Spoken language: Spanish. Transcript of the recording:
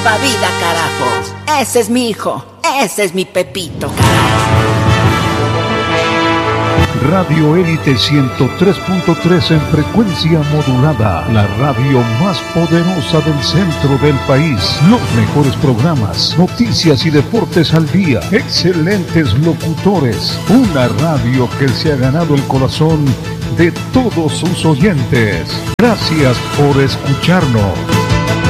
Pa' vida, carajo. Ese es mi hijo. Ese es mi Pepito, carajo. Radio Élite 103.3 en frecuencia modulada, la radio más poderosa del centro del país. Los mejores programas, noticias y deportes al día, excelentes locutores, una radio que se ha ganado el corazón de todos sus oyentes. Gracias por escucharnos.